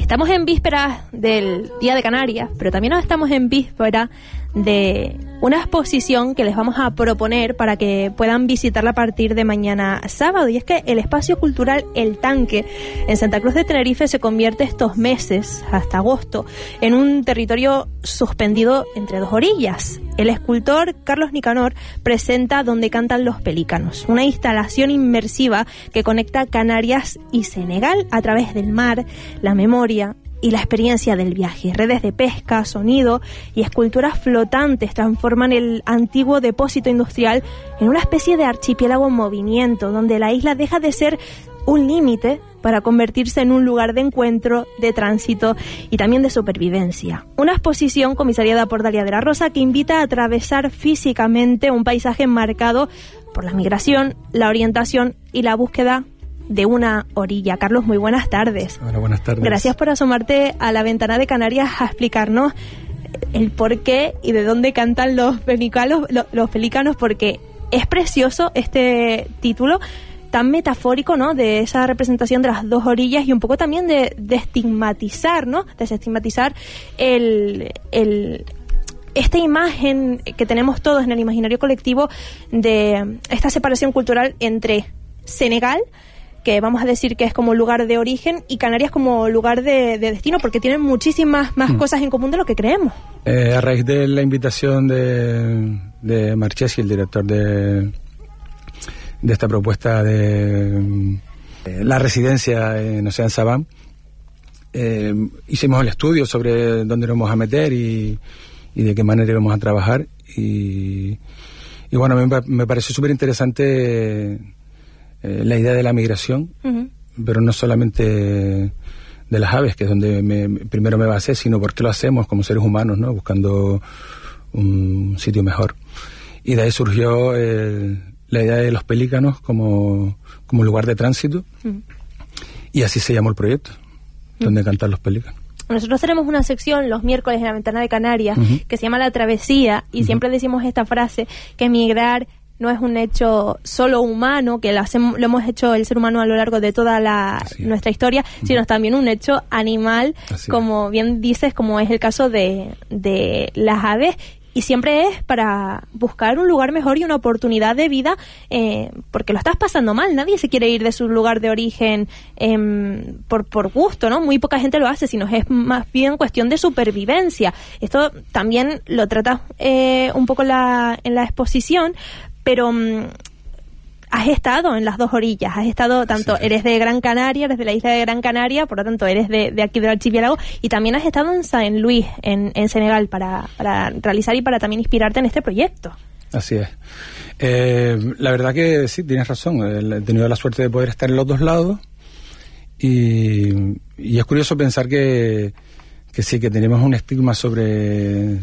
Estamos en vísperas del Día de Canarias, pero también estamos en víspera de una exposición que les vamos a proponer para que puedan visitarla a partir de mañana sábado, y es que el espacio cultural El Tanque en Santa Cruz de Tenerife se convierte estos meses, hasta agosto, en un territorio suspendido entre dos orillas. El escultor Carlos Nicanor presenta Donde cantan los pelícanos, una instalación inmersiva que conecta Canarias y Senegal a través del mar, la memoria y la experiencia del viaje. Redes de pesca, sonido y esculturas flotantes transforman el antiguo depósito industrial en una especie de archipiélago en movimiento, donde la isla deja de ser un límite para convertirse en un lugar de encuentro, de tránsito y también de supervivencia. Una exposición comisariada por Dalia de la Rosa que invita a atravesar físicamente un paisaje marcado por la migración, la orientación y la búsqueda de una orilla. Carlos, muy buenas tardes. Hola, buenas tardes. Gracias por asomarte a la ventana de Canarias a explicarnos el por qué y de dónde cantan los pelícanos, porque es precioso este título tan metafórico, ¿no?, de esa representación de las dos orillas, y un poco también de estigmatizar, ¿no?, desestigmatizar esta imagen que tenemos todos en el imaginario colectivo de esta separación cultural entre Senegal, que vamos a decir que es como lugar de origen, y Canarias como lugar de destino, porque tienen muchísimas más cosas en común de lo que creemos. A raíz de la invitación de Marchesi, el director de esta propuesta de la residencia en Océan Sabán, hicimos el estudio sobre dónde nos vamos a meter y de qué manera íbamos a trabajar, y bueno, me pareció súper interesante la idea de la migración, pero no solamente de las aves, que es donde primero me basé, sino por qué lo hacemos como seres humanos, ¿no?, buscando un sitio mejor. Y de ahí surgió la idea de los pelícanos como lugar de tránsito, y así se llamó el proyecto, Donde cantan los pelícanos. Nosotros tenemos una sección los miércoles en la Ventana de Canarias que se llama La Travesía, y siempre decimos esta frase, que migrar no es un hecho solo humano, que lo hemos hecho el ser humano a lo largo de toda nuestra historia, sino también un hecho animal, como bien dices, como es el caso de las aves, y siempre es para buscar un lugar mejor y una oportunidad de vida, porque lo estás pasando mal. Nadie se quiere ir de su lugar de origen por gusto, ¿no? Muy poca gente lo hace, sino es más bien cuestión de supervivencia. Esto también lo tratas un poco en la exposición, pero has estado en las dos orillas, has estado tanto, eres de Gran Canaria, eres de la isla de Gran Canaria, por lo tanto eres de aquí del archipiélago, y también has estado en Saint Louis, en Senegal, para realizar y para también inspirarte en este proyecto. Así es. La verdad que sí, tienes razón, he tenido la suerte de poder estar en los dos lados, y es curioso pensar que sí, que tenemos un estigma sobre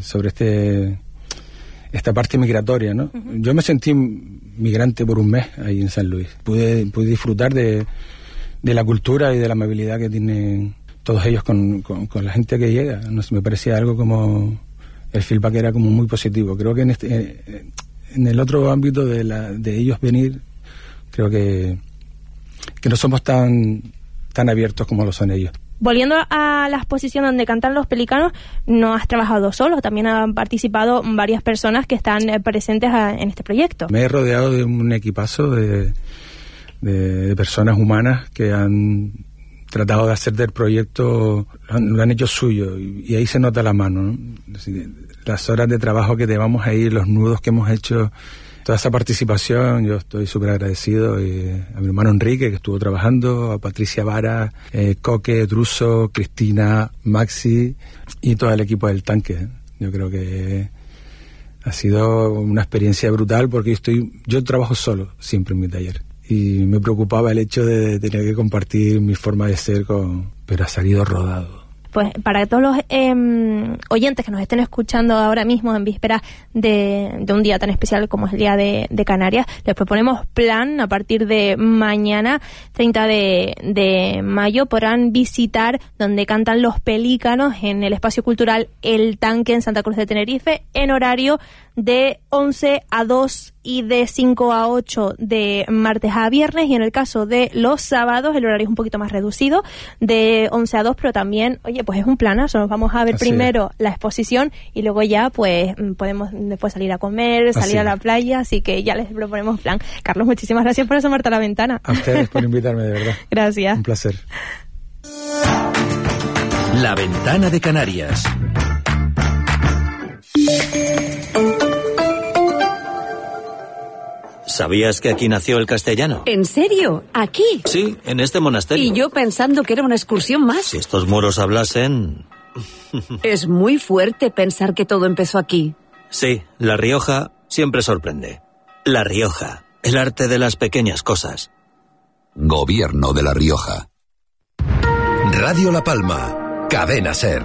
esta parte migratoria, ¿no? Yo me sentí migrante por un mes ahí en San Luis. Pude disfrutar de la cultura y de la amabilidad que tienen todos ellos con la gente que llega. No sé, me parecía algo como el feedback era como muy positivo. Creo que en el otro ámbito de ellos venir, creo que no somos tan abiertos como lo son ellos. Volviendo a la exposición Donde cantan los pelícanos, no has trabajado solo, también han participado varias personas que están presentes en este proyecto. Me he rodeado de un equipazo de personas humanas que han tratado de hacer del proyecto, lo han hecho suyo, y ahí se nota la mano, ¿no? Las horas de trabajo que llevamos ahí, los nudos que hemos hecho, toda esa participación, yo estoy súper agradecido, a mi hermano Enrique, que estuvo trabajando, a Patricia Vara, Coque, Druso, Cristina, Maxi y todo el equipo del Tanque. Yo creo que ha sido una experiencia brutal, porque yo trabajo solo siempre en mi taller, y me preocupaba el hecho de tener que compartir mi forma de ser pero ha salido rodado. Pues para todos los oyentes que nos estén escuchando ahora mismo en vísperas de un día tan especial como es el Día de Canarias, les proponemos plan. A partir de mañana, 30 de mayo, podrán visitar Donde cantan los pelícanos en el espacio cultural El Tanque en Santa Cruz de Tenerife, en horario de 11 a 2 y de 5 a 8 de martes a viernes, y en el caso de los sábados el horario es un poquito más reducido, de 11 a 2, pero también, oye, pues es un planazo, nos vamos a ver primero la exposición y luego ya pues podemos después salir a comer, salir a la playa, así que ya les proponemos plan. Carlos, muchísimas gracias por asomarte a la ventana. A ustedes por invitarme, de verdad. Gracias. Un placer. La Ventana de Canarias. ¿Sabías que aquí nació el castellano? ¿En serio? ¿Aquí? Sí, en este monasterio. Y yo pensando que era una excursión más. Si estos muros hablasen... Es muy fuerte pensar que todo empezó aquí. Sí, La Rioja siempre sorprende. La Rioja, el arte de las pequeñas cosas. Gobierno de La Rioja. Radio La Palma. Cadena SER.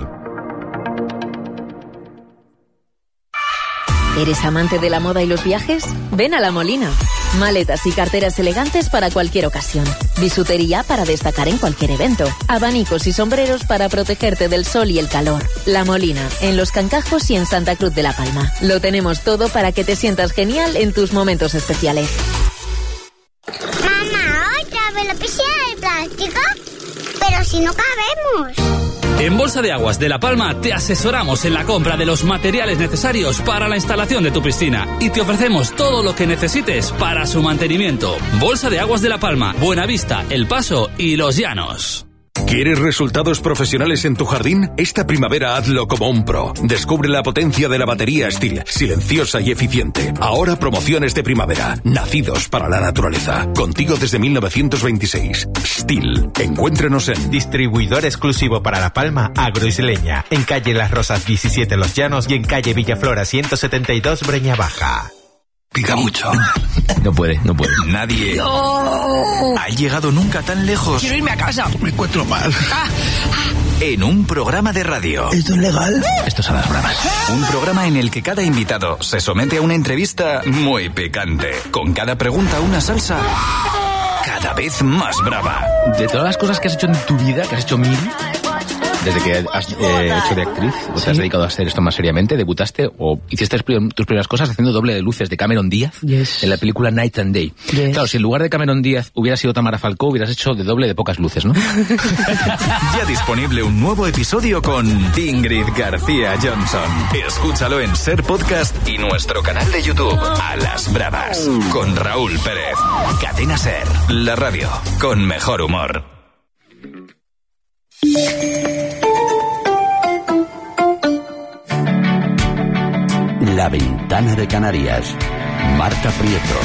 ¿Eres amante de la moda y los viajes? Ven a La Molina. Maletas y carteras elegantes para cualquier ocasión. Bisutería para destacar en cualquier evento. Abanicos y sombreros para protegerte del sol y el calor. La Molina, en Los Cancajos y en Santa Cruz de la Palma. Lo tenemos todo para que te sientas genial en tus momentos especiales. Mamá, ¿otra vez la piscina de plástico? Pero si no cabemos. En Bolsa de Aguas de La Palma te asesoramos en la compra de los materiales necesarios para la instalación de tu piscina y te ofrecemos todo lo que necesites para su mantenimiento. Bolsa de Aguas de La Palma, Buenavista, El Paso y Los Llanos. ¿Quieres resultados profesionales en tu jardín? Esta primavera hazlo como un pro. Descubre la potencia de la batería Stihl, silenciosa y eficiente. Ahora promociones de primavera, nacidos para la naturaleza. Contigo desde 1926. Stihl. Encuéntrenos en distribuidor exclusivo para La Palma, Agroisleña, en calle Las Rosas 17 Los Llanos y en calle Villaflora 172 Breña Baja. Pica mucho. No puede. Nadie ¡No! ha llegado nunca tan lejos. ¡Quiero irme a casa! Me encuentro mal. En un programa de radio. ¿Esto es legal? Esto es a las bravas. Un programa en el que cada invitado se somete a una entrevista muy picante. Con cada pregunta una salsa cada vez más brava. De todas las cosas que has hecho en tu vida, que has hecho mil, desde que has hecho de actriz, o te has dedicado a hacer esto más seriamente, debutaste o hiciste tus primeras cosas haciendo doble de luces de Cameron Díaz en la película Night and Day. Claro, si en lugar de Cameron Díaz hubiera sido Tamara Falcó, hubieras hecho de doble de Pocas Luces, ¿no? Ya disponible un nuevo episodio con Ingrid García Johnson. Escúchalo en SER Podcast y nuestro canal de YouTube, A las Bravas, con Raúl Pérez. Cadena SER, la radio con mejor humor. La Ventana de Canarias. Marta Prieto.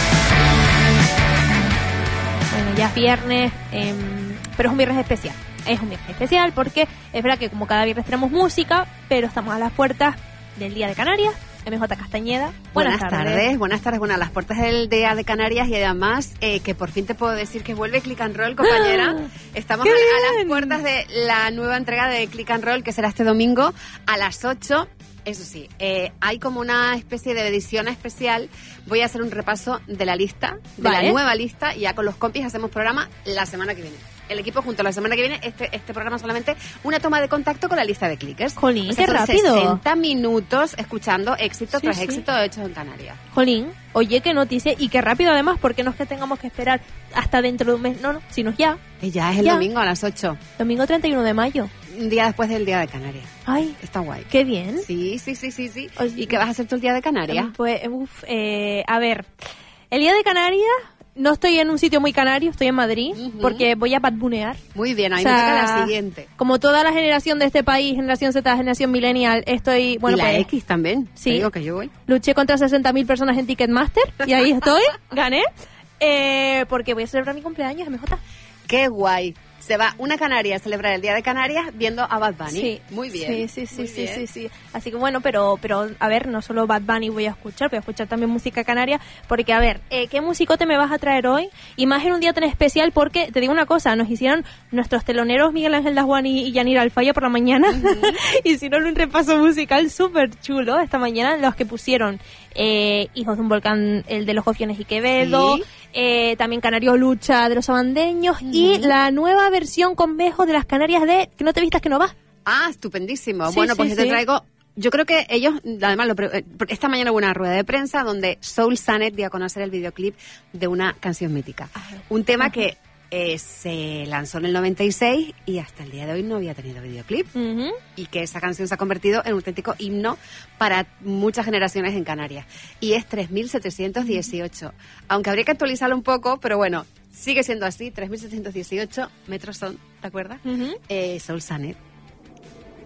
Bueno, ya es viernes, pero es un viernes especial. Es un viernes especial porque es verdad que como cada viernes tenemos música, pero estamos a las puertas del Día de Canarias. MJ Castañeda. Buenas tardes. Bueno, a las puertas del Día de Canarias y además que por fin te puedo decir que vuelve Click and Roll, compañera. Estamos a las puertas de la nueva entrega de Click and Roll, que será este domingo a las 8. Eso sí, hay como una especie de edición especial. Voy a hacer un repaso de la lista, de la nueva lista, y ya con los compis hacemos programa la semana que viene. El equipo junto la semana que viene, este programa solamente una toma de contacto con la lista de clickers. Jolín, o sea, qué rápido. 60 minutos escuchando éxito tras éxito hechos en Canarias. Jolín, oye, qué noticia y qué rápido además, porque no es que tengamos que esperar hasta dentro de un mes, no, sino ya. Ya es el domingo a las 8. Domingo 31 de mayo. Un día después del Día de Canarias. Ay, está guay. Qué bien. Sí. ¿Y qué vas a hacer tú el Día de Canarias? Pues, a ver, el Día de Canarias... No estoy en un sitio muy canario, estoy en Madrid, porque voy a badbunear. Muy bien, ahí me toca la siguiente. Como toda la generación de este país, generación Z, generación millennial, estoy... Bueno, y la pues, X también, sí. Te digo que yo voy. Luché contra 60.000 personas en Ticketmaster y ahí estoy, gané, porque voy a celebrar mi cumpleaños, MJ. ¡Qué guay! Se va una canaria a celebrar el Día de Canarias viendo a Bad Bunny. Sí. Muy bien. Sí. Así que bueno, pero a ver, no solo Bad Bunny voy a escuchar también música canaria, porque a ver, ¿qué musicote me vas a traer hoy? Y más en un día tan especial, porque te digo una cosa, nos hicieron nuestros teloneros Miguel Ángel Dasguani y Yanira Alfaya por la mañana, hicieron un repaso musical súper chulo esta mañana, los que pusieron Hijos de un Volcán, el de los Jofiones y Quevedo, también Canario Lucha de los Abandeños, y la nueva versión con Bejo de las Canarias de Que no te vistas que no vas. Ah, estupendísimo. Bueno, pues yo te traigo yo creo que ellos, además, esta mañana hubo una rueda de prensa donde Soul Sanet dio a conocer el videoclip de una canción mítica. Un tema que se lanzó en el 96 y hasta el día de hoy no había tenido videoclip. Y que esa canción se ha convertido en un auténtico himno para muchas generaciones en Canarias. Y es 3.718. Aunque habría que actualizarlo un poco, pero bueno, sigue siendo así. 3.718 metros son, ¿te acuerdas? Soul Sanet.